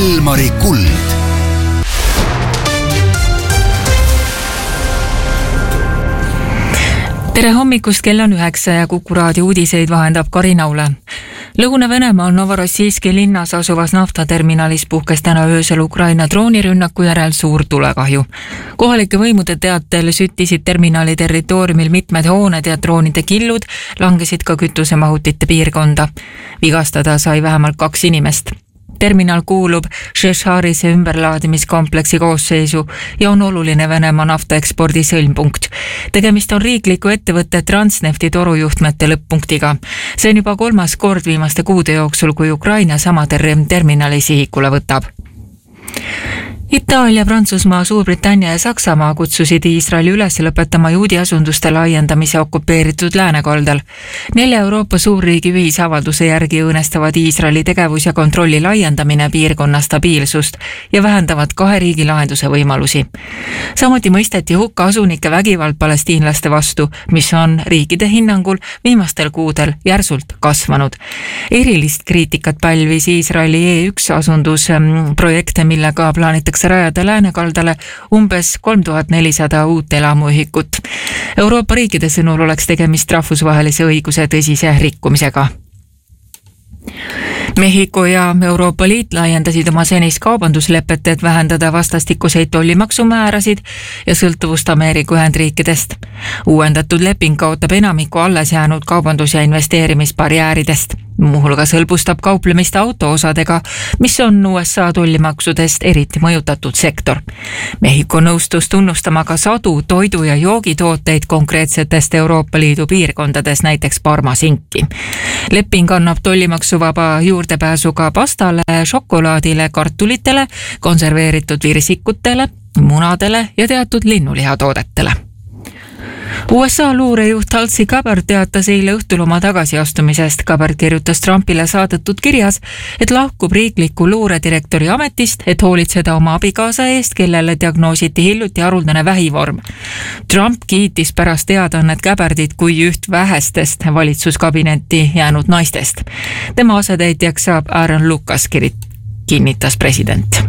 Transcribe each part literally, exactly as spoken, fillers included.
Elmari kuld. Tere hommikust, kell on üheksa ja Kuku raadio uudiseid vahendab Karin Aule. Lõuna-Venemaal Novorossijski linnas asuvas naftaterminalis puhkes täna öösel Ukraina droonirünnaku järel suur tulekahju. Kohalike võimude teatel süttisid terminali territooriumil mitmed hooned ja droonide killud langesid ka kütusemahutite piirkonda. Vigastada sai vähemalt kaks inimest. Terminal kuulub Šešarise ümberlaadimiskompleksi koosseisu ja on oluline Venemaa naftaekspordi sõlmpunkt. Tegemist on riikliku ettevõtte Transnefti torujuhtmete lõpp-punktiga. See on juba kolmas kord viimaste kuude jooksul, kui Ukraina sama terminali sihikule võtab. Itaalia, Prantsusmaa, Suurbritannia ja Saksamaa kutsusid Iisraeli üles lõpetama juudi asunduste laiendamise okupeeritud läänekaldal. Nelja Euroopa suurriigi ühisavalduse järgi õõnestavad Iisraeli tegevus ja kontrolli laiendamine piirkonna stabiilsust ja vähendavad kahe riigi lahenduse võimalusi. Samuti mõisteti hukka asunike vägivald palestiinlaste vastu, mis on riikide hinnangul viimastel kuudel järsult kasvanud. Erilist kriitikat pälvis Iisraeli E üks asundusprojekte, millega plaanitakse rajada läänekaldale umbes kolm tuhat nelisada uut elamuühikut. Euroopa riikide sõnul oleks tegemist rahvusvahelise õiguse tõsise rikkumisega. Mehhiko ja Euroopa Liit laiendasid oma senist kaubanduslepet, et vähendada vastastikuseid tollimaksumäärasid ja sõltuvust Ameerika Ühendriikidest. Uuendatud leping kaotab enamiku alles jäänud kaubandus- ja investeerimisbarjääridest. Muuhulgas hõlbustab kauplemist autoosadega, mis on U S A tollimaksudest eriti mõjutatud sektor. Mehhiko nõustus tunnustama ka sadu toidu- ja joogitooteid konkreetsetest Euroopa Liidu piirkondades, näiteks parmasinki. Leping annab tollimaksuvaba juurdepääsuga pastale, šokolaadile, kartulitele, konserveeritud virsikutele, munadele ja teatud linnulihatoodetele. U S A luurejuht Tulsi Gabbard teatas eile õhtul oma tagasiastumisest. Gabbard kirjutas Trumpile saadetud kirjas, et lahkub riikliku luuredirektori ametist, et hoolitseda oma abikaasa eest, kellele diagnoositi hiljuti haruldane vähivorm. Trump kiitis pärast teadannet Gabbardit kui üht vähestest valitsuskabinetti jäänud naistest. Tema asetäitjaks saab Aaron Lucas, kinnitas president.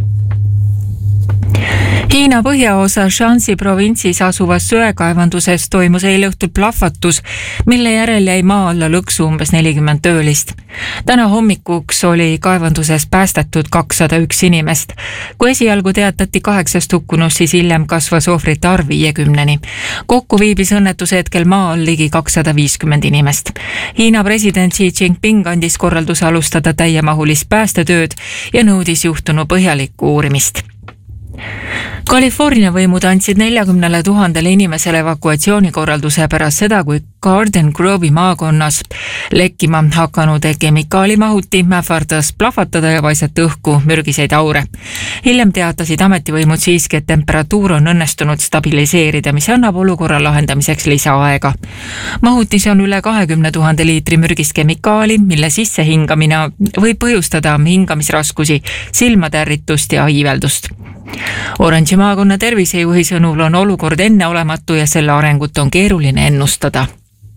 Hiina põhjaosa Shanxi provintsis asuvas söekaevanduses toimus eile õhtul plahvatus, mille järel jäi maa alla lõksu umbes nelikümmend töölist. Täna hommikuks oli kaevanduses päästetud kakssada üks inimest. Kui esialgu teatati kaheksast hukkunust, siis hiljem kasvas ohvrite arv viiekümneni. Kokku viibis õnnetuse hetkel maa all ligi kakssada viiskümmend inimest. Hiina president Xi Jinping andis korralduse alustada täiemahulist päästetööd ja nõudis juhtunu põhjalikku uurimist. California võimud andsid neljakümnele tuhandele inimesele evakuatsioonikorralduse pärast seda, kui Garden Grove'i maakonnas lekkima hakanud kemikaalimahuti ähvardas plahvatada ja paisata õhku mürgiseid aure. Hiljem teatasid ametivõimud siiski, et temperatuur on õnnestunud stabiliseerida, mis annab olukorra lahendamiseks lisaaega. Mahutis on üle kahekümne tuhande liitri mürgist kemikaali, mille sissehingamine võib põhjustada hingamisraskusi, silmatärritust ja iiveldust. Oranži maakonna tervisejuhi sõnul on olukord enneolematu ja selle arengut on keeruline ennustada.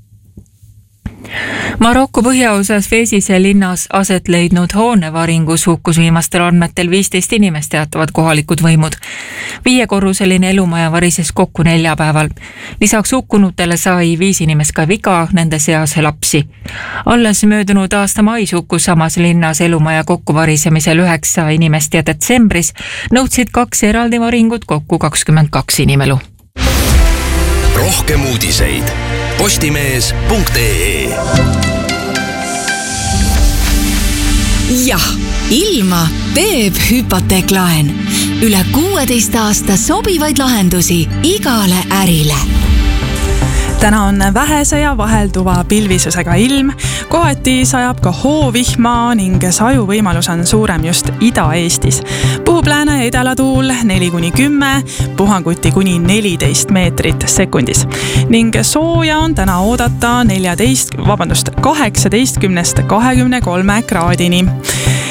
Maroko põhjaosas Fesise linnas aset leidnud hoonevaringus hukkus viimastel andmetel viisteist inimest, teatavad kohalikud võimud. Viiekorruseline elumaja varises kokku neljapäeval. Lisaks hukkunutele sai viis inimest ka viga, nende seas lapsi. Alles möödunud aasta mais hukkus samas linnas elumaja kokkuvarisemisel üheksa inimest ja detsembris nõudsid kaks eraldi varingut kokku kakskümmend kaks inimelu. Rohkem uudiseid postimees punkt ee. Jah, ilma teeb hüpoteeklaen. Üle kuueteist aasta sobivaid lahendusi igale ärile. Täna on vähese ja vahelduva pilvisusega ilm, kohati sajab ka hoovihma ning saju võimalus on suurem just Ida-Eestis. Puhub lääne ja idalatuul neli kuni kümme, puhanguti kuni neliteist meetrit sekundis. Ning sooja on täna oodata neljateist, vabandust, kaheksateistkümnest kahekümne kolme kraadini.